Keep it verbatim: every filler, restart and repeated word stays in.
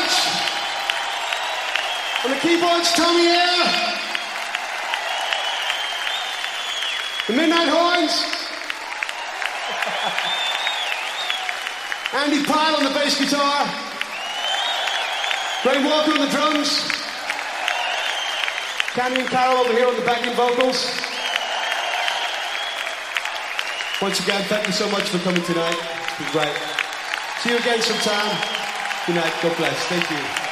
Church. On the keyboards, Tommy Air. The Midnight Horns. Andy Pyle on the bass guitar. Ray Walker on the drums. Canyon Carroll over here on the backing vocals. Once again, thank you so much for coming tonight. It's been great. See you again sometime. Good night. God bless. Thank you.